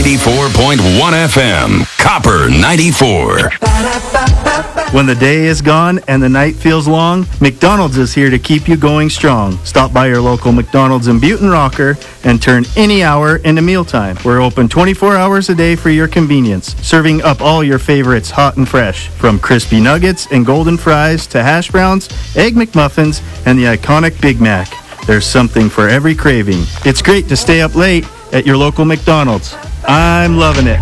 94.1 FM, Copper 94. When the day is gone and the night feels long, McDonald's is here to keep you going strong. Stop by your local McDonald's in Butte Rocker and turn any hour into mealtime. We're open 24 hours a day for your convenience, serving up all your favorites hot and fresh. From crispy nuggets and golden fries to hash browns, egg McMuffins, and the iconic Big Mac. There's something for every craving. It's great to stay up late at your local McDonald's. I'm loving it.